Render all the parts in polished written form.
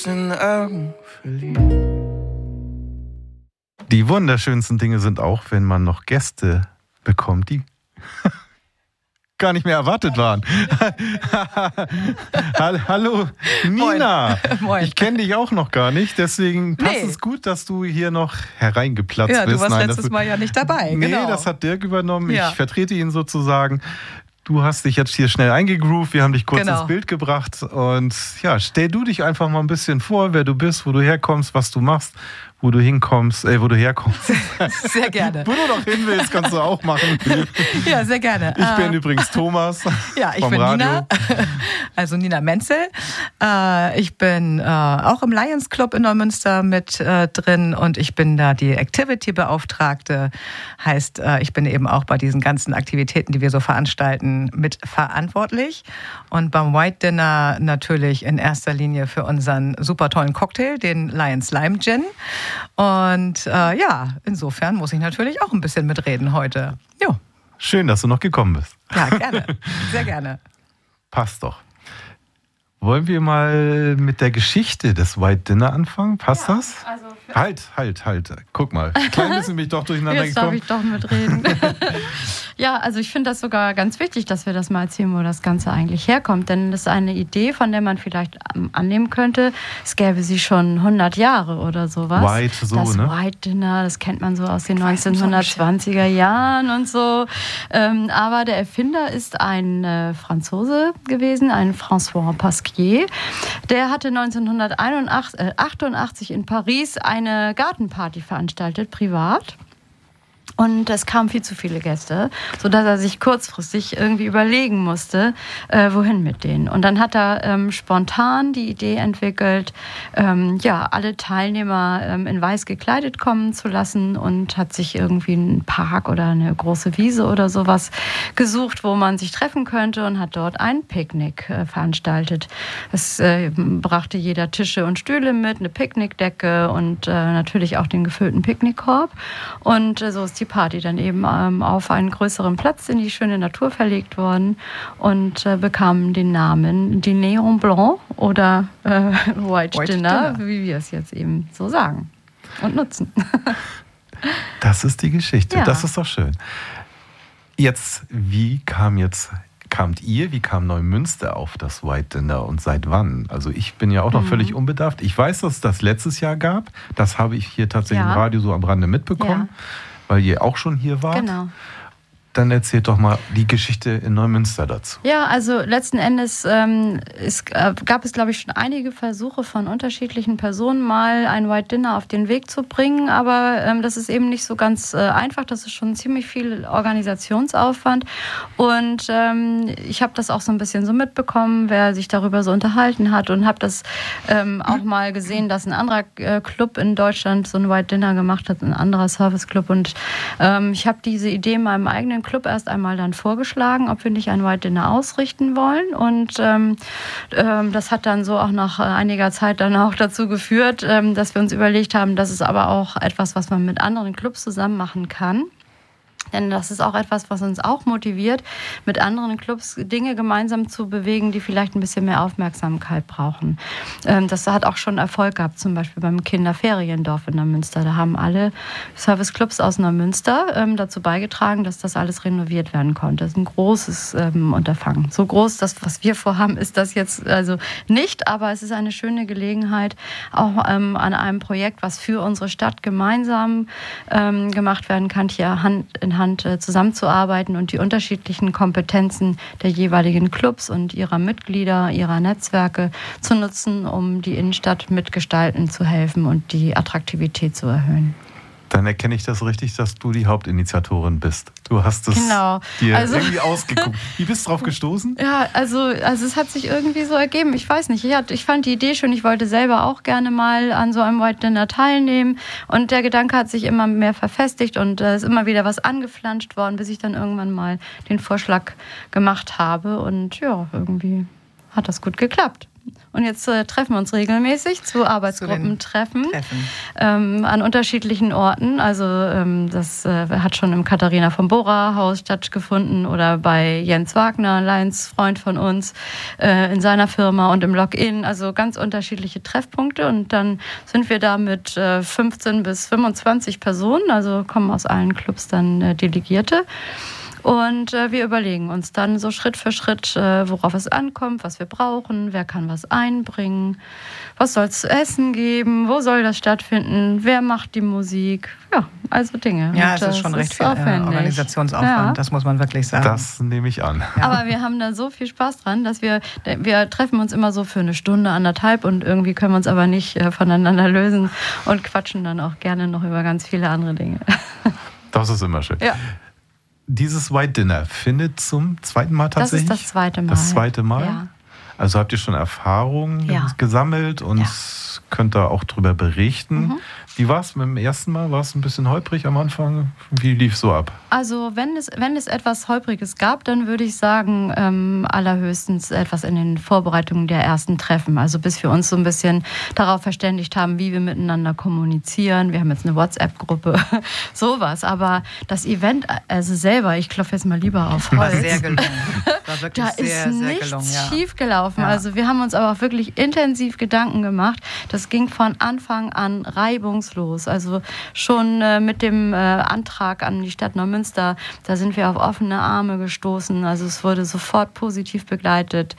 großen Augen verliebt. Die wunderschönsten Dinge sind auch, wenn man noch Gäste bekommt, die gar nicht mehr erwartet waren. Hallo Nina. Moin. Ich kenne dich auch noch gar nicht, deswegen passt es gut, dass du hier noch hereingeplatzt bist. Ja, du warst letztes Mal ja nicht dabei. Nee, genau. Das hat Dirk übernommen. Ja. Ich vertrete ihn sozusagen. Du hast dich jetzt hier schnell eingegroovt, wir haben dich kurz Genau. ins Bild gebracht und ja, stell du dich einfach mal ein bisschen vor, wer du bist, wo du herkommst, was du machst, wo du herkommst. Sehr gerne. Wo du noch hin willst, kannst du auch machen. Ja, sehr gerne. Ich bin übrigens Thomas. Ja, ich vom bin Radio. Nina, also Nina Menzel. Ich bin auch im Lions Club in Neumünster mit drin und ich bin da die Activity-Beauftragte. Heißt, ich bin eben auch bei diesen ganzen Aktivitäten, die wir so veranstalten, mit verantwortlich. Und beim White Dinner natürlich in erster Linie für unseren super tollen Cocktail, den Lions Lime Gin. Und ja, insofern muss ich natürlich auch ein bisschen mitreden heute. Jo. Schön, dass du noch gekommen bist. Ja, gerne. Sehr gerne. Passt doch. Wollen wir mal mit der Geschichte des White Dinner anfangen? Passt das? Also Halt. Guck mal. Klein bisschen bin ich doch durcheinander jetzt darf gekommen. ich doch mitreden. Ja, also ich finde das sogar ganz wichtig, dass wir das mal erzählen, wo das Ganze eigentlich herkommt. Denn das ist eine Idee, von der man vielleicht annehmen könnte, es gäbe sie schon 100 Jahre oder sowas. White, so, das ne? White Dinner, das kennt man so aus den 1920er Jahren und so. Aber der Erfinder ist ein Franzose gewesen, ein François Pasquier. Der hatte 1988 in Paris eine Gartenparty veranstaltet, privat. Und es kamen viel zu viele Gäste, sodass er sich kurzfristig irgendwie überlegen musste, wohin mit denen. Und dann hat er spontan die Idee entwickelt, alle Teilnehmer in weiß gekleidet kommen zu lassen und hat sich irgendwie einen Park oder eine große Wiese oder sowas gesucht, wo man sich treffen könnte und hat dort ein Picknick veranstaltet. Es brachte jeder Tische und Stühle mit, eine Picknickdecke und natürlich auch den gefüllten Picknickkorb. Und so ist die Party dann eben auf einen größeren Platz in die schöne Natur verlegt worden und bekam den Namen Dîner en Blanc oder White Dinner, wie wir es jetzt eben so sagen und nutzen. Das ist die Geschichte, Ja. Das ist doch schön. Wie kam Neumünster auf das White Dinner und seit wann? Also ich bin ja auch noch völlig unbedarft. Ich weiß, dass es das letztes Jahr gab. Das habe ich hier tatsächlich im Radio so am Rande mitbekommen. Ja. Weil ihr auch schon hier wart. Genau. Dann erzählt doch mal die Geschichte in Neumünster dazu. Ja, also letzten Endes gab es, glaube ich, schon einige Versuche von unterschiedlichen Personen, mal ein White Dinner auf den Weg zu bringen. Aber das ist eben nicht so ganz einfach. Das ist schon ziemlich viel Organisationsaufwand. Und ich habe das auch so ein bisschen so mitbekommen, wer sich darüber so unterhalten hat. Und habe das auch mal gesehen, dass ein anderer Club in Deutschland so ein White Dinner gemacht hat, ein anderer Service-Club. Und ich habe diese Idee in meinem eigenen Club erst einmal dann vorgeschlagen, ob wir nicht ein White Dinner ausrichten wollen. Und das hat dann so auch nach einiger Zeit dann auch dazu geführt, dass wir uns überlegt haben, das ist aber auch etwas, was man mit anderen Clubs zusammen machen kann. Denn das ist auch etwas, was uns auch motiviert, mit anderen Clubs Dinge gemeinsam zu bewegen, die vielleicht ein bisschen mehr Aufmerksamkeit brauchen. Das hat auch schon Erfolg gehabt, zum Beispiel beim Kinderferiendorf in Neumünster. Da haben alle Serviceclubs aus Neumünster dazu beigetragen, dass das alles renoviert werden konnte. Das ist ein großes Unterfangen. So groß, das, was wir vorhaben, ist das jetzt also nicht, aber es ist eine schöne Gelegenheit, auch an einem Projekt, was für unsere Stadt gemeinsam gemacht werden kann, hier Hand in Hand zusammenzuarbeiten und die unterschiedlichen Kompetenzen der jeweiligen Clubs und ihrer Mitglieder, ihrer Netzwerke zu nutzen, um die Innenstadt mitgestalten zu helfen und die Attraktivität zu erhöhen. Dann erkenne ich das richtig, dass du die Hauptinitiatorin bist. Du hast es dir irgendwie ausgeguckt. Wie bist du drauf gestoßen? Ja, also es hat sich irgendwie so ergeben. Ich weiß nicht, ich fand die Idee schön. Ich wollte selber auch gerne mal an so einem White Dinner teilnehmen. Und der Gedanke hat sich immer mehr verfestigt und ist immer wieder was angeflanscht worden, bis ich dann irgendwann mal den Vorschlag gemacht habe. Und ja, irgendwie hat das gut geklappt. Und jetzt treffen wir uns regelmäßig zu Arbeitsgruppentreffen an unterschiedlichen Orten. Also das hat schon im Katharina von Bora Haus stattgefunden oder bei Jens Wagner, ein Lions-Freund von uns, in seiner Firma und im Login. Also ganz unterschiedliche Treffpunkte. Und dann sind wir da mit 15 bis 25 Personen, also kommen aus allen Clubs dann Delegierte. Und wir überlegen uns dann so Schritt für Schritt, worauf es ankommt, was wir brauchen, wer kann was einbringen, was soll es zu essen geben, wo soll das stattfinden, wer macht die Musik, ja, also Dinge. Ja, es ist schon recht viel Organisationsaufwand, das muss man wirklich sagen. Das nehme ich an. Ja. Aber wir haben da so viel Spaß dran, dass wir treffen uns immer so für eine Stunde, 1,5 und irgendwie können wir uns aber nicht voneinander lösen und quatschen dann auch gerne noch über ganz viele andere Dinge. Das ist immer schön. Ja. Dieses White Dinner findet zum zweiten Mal tatsächlich? Das ist das zweite Mal. Das zweite Mal? Ja. Also habt ihr schon Erfahrungen gesammelt und könnt da auch drüber berichten. Wie war es mit dem ersten Mal? War es ein bisschen holprig am Anfang? Wie lief es so ab? Also wenn es etwas Holpriges gab, dann würde ich sagen, allerhöchstens etwas in den Vorbereitungen der ersten Treffen. Also bis wir uns so ein bisschen darauf verständigt haben, wie wir miteinander kommunizieren. Wir haben jetzt eine WhatsApp-Gruppe, sowas. Aber das Event also selber, ich klopfe jetzt mal lieber auf Holz. War sehr gelungen. War wirklich da sehr, ist sehr nichts gelungen. schief gelaufen. Ja. Also wir haben uns aber auch wirklich intensiv Gedanken gemacht. Das ging von Anfang an reibungslos. Also schon mit dem Antrag an die Stadt Neumünster, da sind wir auf offene Arme gestoßen. Also es wurde sofort positiv begleitet.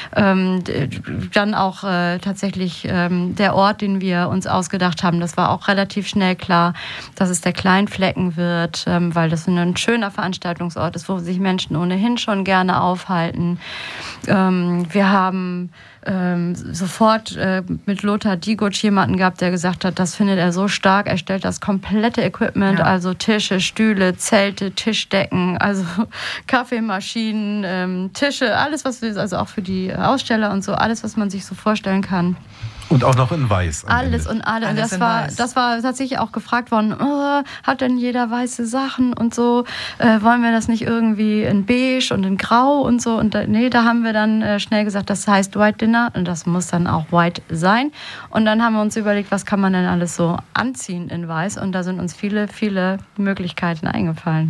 Dann auch tatsächlich der Ort, den wir uns ausgedacht haben, das war auch relativ schnell klar, dass es der Kleinflecken wird, weil das ein schöner Veranstaltungsort ist, wo sich Menschen ohnehin schon gerne aufhalten. Wir haben sofort mit Lothar Digusch jemanden gehabt, der gesagt hat, das findet er so stark, er stellt das komplette Equipment, also Tische, Stühle, Zelte, Tischdecken, also Kaffeemaschinen, Tische, alles, was wir, also auch für die Aussteller und so, alles, was man sich so vorstellen kann. Und auch noch in Weiß. Alles und alles. Das war tatsächlich auch gefragt worden, hat denn jeder weiße Sachen und so? Wollen wir das nicht irgendwie in beige und in grau und so? Und da haben wir dann schnell gesagt, das heißt White Dinner und das muss dann auch white sein. Und dann haben wir uns überlegt, was kann man denn alles so anziehen in weiß? Und da sind uns viele, viele Möglichkeiten eingefallen.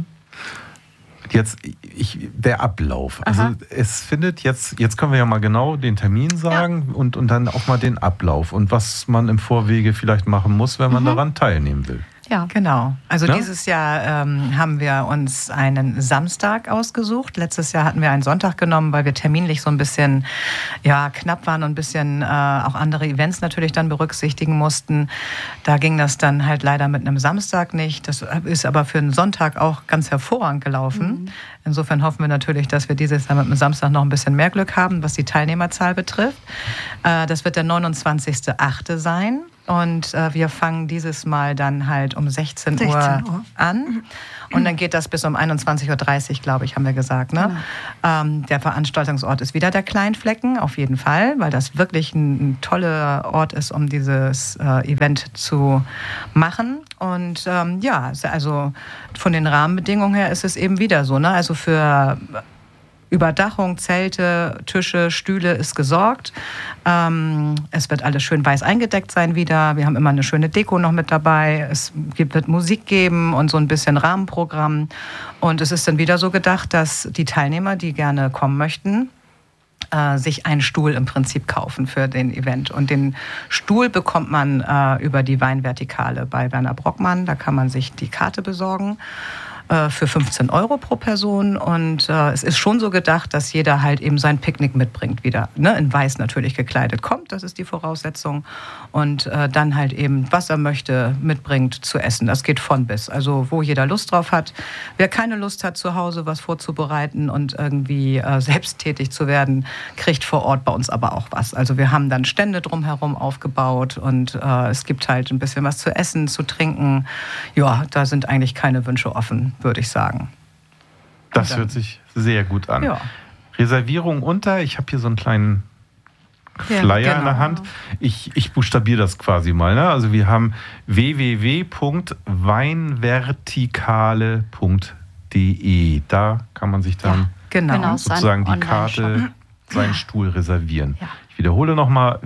Jetzt der Ablauf. Also es findet jetzt können wir ja mal genau den Termin sagen und dann auch mal den Ablauf und was man im Vorwege vielleicht machen muss, wenn man daran teilnehmen will. Ja, genau. Also dieses Jahr haben wir uns einen Samstag ausgesucht. Letztes Jahr hatten wir einen Sonntag genommen, weil wir terminlich so ein bisschen knapp waren und ein bisschen auch andere Events natürlich dann berücksichtigen mussten. Da ging das dann halt leider mit einem Samstag nicht. Das ist aber für einen Sonntag auch ganz hervorragend gelaufen. Insofern hoffen wir natürlich, dass wir dieses Jahr mit dem Samstag noch ein bisschen mehr Glück haben, was die Teilnehmerzahl betrifft. Das wird der 29.08. sein. Und wir fangen dieses Mal dann halt um 16 Uhr an. Und dann geht das bis um 21.30 Uhr, glaube ich, haben wir gesagt. Ne? Genau. Der Veranstaltungsort ist wieder der Kleinflecken, auf jeden Fall, weil das wirklich ein toller Ort ist, um dieses Event zu machen. Und also von den Rahmenbedingungen her ist es eben wieder so. Ne? Also für Überdachung, Zelte, Tische, Stühle ist gesorgt. Es wird alles schön weiß eingedeckt sein wieder. Wir haben immer eine schöne Deko noch mit dabei. Es wird Musik geben und so ein bisschen Rahmenprogramm. Und es ist dann wieder so gedacht, dass die Teilnehmer, die gerne kommen möchten, sich einen Stuhl im Prinzip kaufen für den Event. Und den Stuhl bekommt man über die Weinvertikale bei Werner Brockmann. Da kann man sich die Karte besorgen. Für 15 € pro Person und es ist schon so gedacht, dass jeder halt eben sein Picknick mitbringt wieder, ne? In weiß natürlich gekleidet kommt, das ist die Voraussetzung und dann halt eben, was er möchte, mitbringt zu essen. Das geht von bis, also wo jeder Lust drauf hat. Wer keine Lust hat, zu Hause was vorzubereiten und irgendwie selbsttätig zu werden, kriegt vor Ort bei uns aber auch was. Also wir haben dann Stände drumherum aufgebaut und es gibt halt ein bisschen was zu essen, zu trinken. Ja, da sind eigentlich keine Wünsche offen, würde ich sagen. Das hört sich sehr gut an. Ja. Reservierung unter, ich habe hier so einen kleinen Flyer in der Hand. Ich buchstabiere das quasi mal. Ne? Also wir haben www.weinvertikale.de. Da kann man sich dann sozusagen die Karte, seinen Stuhl reservieren. Ja. Ich Ich wiederhole nochmal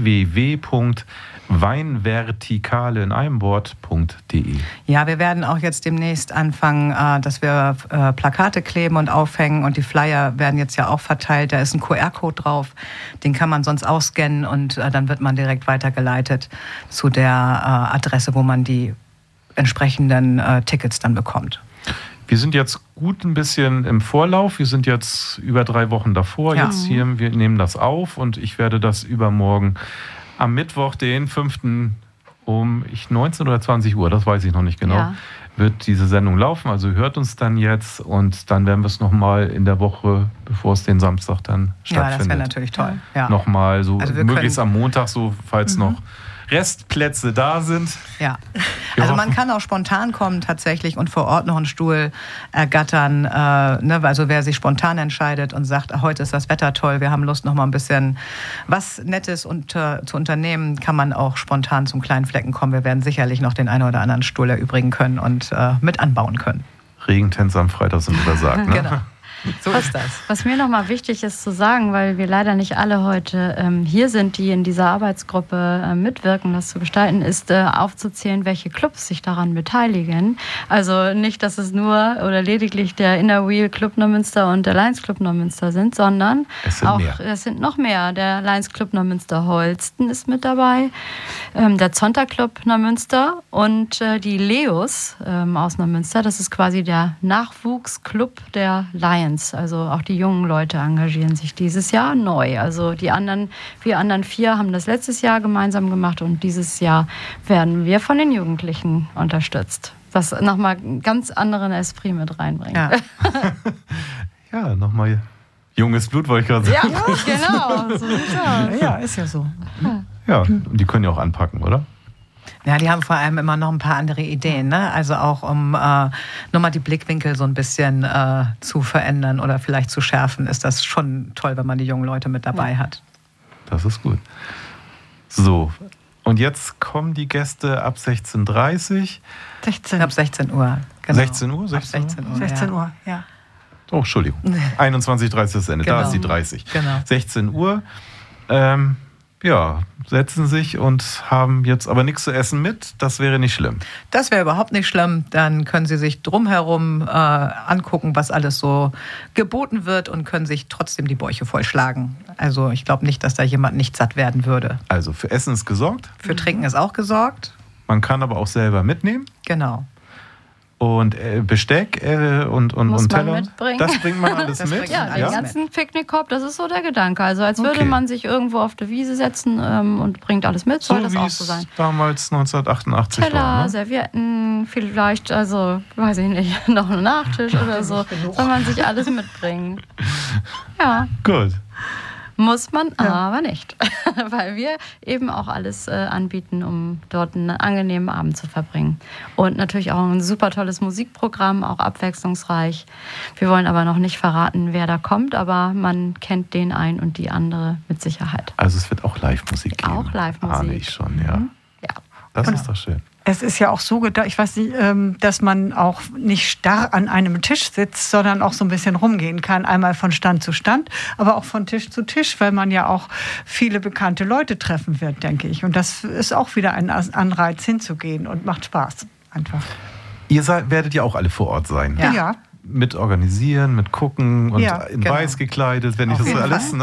www.weinvertikale in einem Wort.de. Ja, wir werden auch jetzt demnächst anfangen, dass wir Plakate kleben und aufhängen und die Flyer werden jetzt ja auch verteilt. Da ist ein QR-Code drauf, den kann man sonst ausscannen und dann wird man direkt weitergeleitet zu der Adresse, wo man die entsprechenden Tickets dann bekommt. Wir sind jetzt gut ein bisschen im Vorlauf. Wir sind jetzt über 3 Wochen davor. Ja. Jetzt hier, wir nehmen das auf und ich werde das übermorgen am Mittwoch, den 5. um 19 oder 20 Uhr, das weiß ich noch nicht genau, wird diese Sendung laufen. Also hört uns dann jetzt und dann werden wir es nochmal in der Woche, bevor es den Samstag dann stattfindet. Ja, das wäre natürlich toll. Ja. Nochmal so, also möglichst am Montag so, falls noch Restplätze da sind. Ja, also man kann auch spontan kommen tatsächlich und vor Ort noch einen Stuhl ergattern. Also wer sich spontan entscheidet und sagt, heute ist das Wetter toll, wir haben Lust noch mal ein bisschen was Nettes zu unternehmen, kann man auch spontan zum kleinen Flecken kommen. Wir werden sicherlich noch den einen oder anderen Stuhl erübrigen können und mit anbauen können. Regentänze am Freitag sind übersagt, ne? Genau. So ist das. Was mir nochmal wichtig ist zu sagen, weil wir leider nicht alle heute hier sind, die in dieser Arbeitsgruppe mitwirken, das zu gestalten, ist aufzuzählen, welche Clubs sich daran beteiligen. Also nicht, dass es nur oder lediglich der Inner Wheel Club Neumünster und der Lions Club Neumünster sind, sondern es sind noch mehr. Der Lions Club Neumünster Holsten ist mit dabei, der Zonta Club Neumünster und die Leos aus Neumünster. Das ist quasi der Nachwuchsclub der Lions. Also auch die jungen Leute engagieren sich dieses Jahr neu. Also wir anderen 4 haben das letztes Jahr gemeinsam gemacht und dieses Jahr werden wir von den Jugendlichen unterstützt. Was nochmal einen ganz anderen Esprit mit reinbringt. Ja, ja nochmal junges Blut, wollte ich gerade sagen. Ja, genau. So sieht's aus. Ja, ist ja so. Ja, die können ja auch anpacken, oder? Ja, die haben vor allem immer noch ein paar andere Ideen, ne? Also auch um nochmal die Blickwinkel so ein bisschen zu verändern oder vielleicht zu schärfen, ist das schon toll, wenn man die jungen Leute mit dabei hat. Das ist gut. So, und jetzt kommen die Gäste ab 16:30 Uhr. Ab 16 Uhr, genau. 16 Uhr? 16 Uhr, 16 Uhr, ja. Oh, Entschuldigung. 21:30 ist das Ende, genau. Da ist die 30. Genau. 16 Uhr. Setzen sich und haben jetzt aber nichts zu essen mit. Das wäre nicht schlimm. Das wäre überhaupt nicht schlimm. Dann können Sie sich drumherum angucken, was alles so geboten wird und können sich trotzdem die Bäuche vollschlagen. Also ich glaube nicht, dass da jemand nicht satt werden würde. Also für Essen ist gesorgt. Für Trinken ist auch gesorgt. Man kann aber auch selber mitnehmen. Genau. Und Besteck und Teller, mitbringen. Das bringt man alles mit. Ja, den ganzen Picknickkorb, das ist so der Gedanke. Also als würde man sich irgendwo auf die Wiese setzen und bringt alles mit, soll das auch so sein. Damals 1988 Teller, war, ne? Servietten, vielleicht, also weiß ich nicht, noch ein Nachtisch oder so. Soll man sich alles mitbringen. Ja. Gut. Muss man aber nicht, weil wir eben auch alles anbieten, um dort einen angenehmen Abend zu verbringen. Und natürlich auch ein super tolles Musikprogramm, auch abwechslungsreich. Wir wollen aber noch nicht verraten, wer da kommt, aber man kennt den einen und die andere mit Sicherheit. Also es wird auch Live-Musik geben. Auch Live-Musik. Ahne ich schon, ja. Ja. Das ist doch schön. Es ist ja auch so gedacht, ich weiß nicht, dass man auch nicht starr an einem Tisch sitzt, sondern auch so ein bisschen rumgehen kann. Einmal von Stand zu Stand, aber auch von Tisch zu Tisch, weil man ja auch viele bekannte Leute treffen wird, denke ich. Und das ist auch wieder ein Anreiz hinzugehen und macht Spaß einfach. Ihr werdet ja auch alle vor Ort sein. Ja. Mit organisieren, mit gucken und in genau. weiß gekleidet, wenn ich das so alles,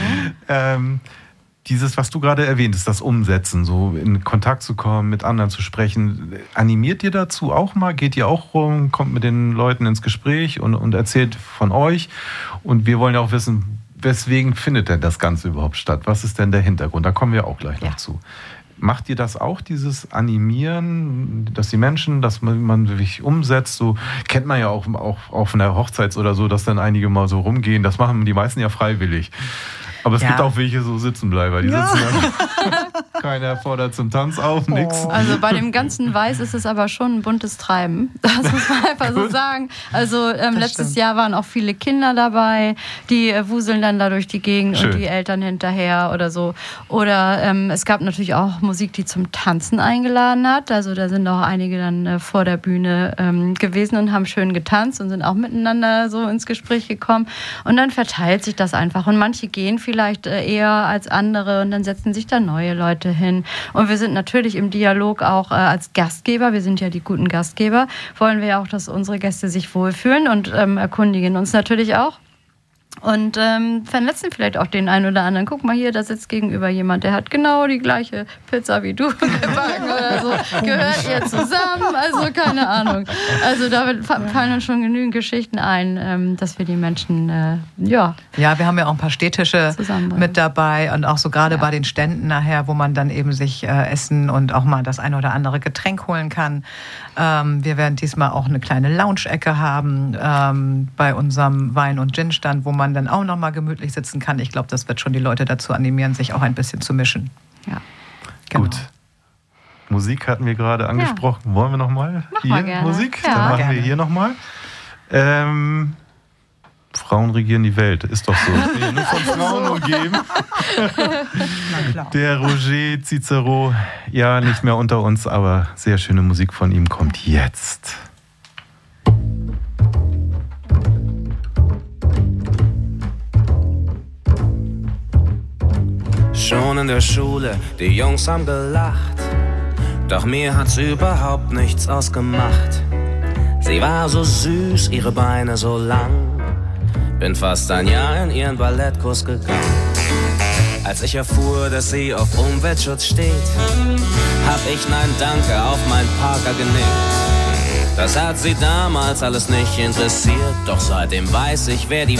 ne? Dieses, was du gerade erwähnt hast, das Umsetzen, so in Kontakt zu kommen, mit anderen zu sprechen, animiert ihr dazu auch mal? Geht ihr auch rum, kommt mit den Leuten ins Gespräch und erzählt von euch? Und wir wollen ja auch wissen, weswegen findet denn das Ganze überhaupt statt? Was ist denn der Hintergrund? Da kommen wir auch gleich noch zu. Macht ihr das auch, dieses Animieren, dass die Menschen, dass man wirklich umsetzt? So kennt man ja auch von der Hochzeit oder so, dass dann einige mal so rumgehen. Das machen die meisten ja freiwillig. Aber es gibt auch welche so Sitzenbleiber, die sitzen dann, keiner fordert zum Tanz auf, nix. Also bei dem ganzen Weiß ist es aber schon ein buntes Treiben, das muss man einfach so sagen. Also letztes Jahr waren auch viele Kinder dabei, die wuseln dann da durch die Gegend und die Eltern hinterher oder so. Oder es gab natürlich auch Musik, die zum Tanzen eingeladen hat. Also da sind auch einige dann vor der Bühne gewesen und haben schön getanzt und sind auch miteinander so ins Gespräch gekommen. Und dann verteilt sich das einfach und manche gehen vielleicht vielleicht eher als andere und dann setzen sich da neue Leute hin. Und wir sind natürlich im Dialog auch als Gastgeber, wir sind ja die guten Gastgeber, wollen wir ja auch, dass unsere Gäste sich wohlfühlen und erkundigen uns natürlich auch. Und verletzen vielleicht auch den einen oder anderen. Guck mal hier, da sitzt gegenüber jemand, der hat genau die gleiche Pizza wie du gebacken oder so. Gehört ihr zusammen? Also keine Ahnung. Also da fallen uns schon genügend Geschichten ein, dass wir die Menschen, Ja, wir haben ja auch ein paar Städtische mit dabei und auch so gerade bei den Ständen nachher, wo man dann eben sich essen und auch mal das eine oder andere Getränk holen kann. Wir werden diesmal auch eine kleine Lounge-Ecke haben bei unserem Wein- und Gin-Stand, wo man dann auch noch mal gemütlich sitzen kann. Ich glaube, das wird schon die Leute dazu animieren, sich auch ein bisschen zu mischen. Ja. Genau. Gut. Musik hatten wir gerade angesprochen. Ja. Wollen wir noch mal hier Musik? Ja. Dann machen wir hier noch mal. Frauen regieren die Welt. Ist doch so. Ich bin ja nur von Frauen umgeben. Der Roger Cicero, ja, nicht mehr unter uns, aber sehr schöne Musik von ihm kommt jetzt. Schon in der Schule, die Jungs haben gelacht, doch mir hat's überhaupt nichts ausgemacht. Sie war so süß, ihre Beine so lang, bin fast ein Jahr in ihren Ballettkurs gegangen. Als ich erfuhr, dass sie auf Umweltschutz steht, hab ich Nein Danke auf mein Parker genickt. Das hat sie damals alles nicht interessiert, doch seitdem weiß ich, wer die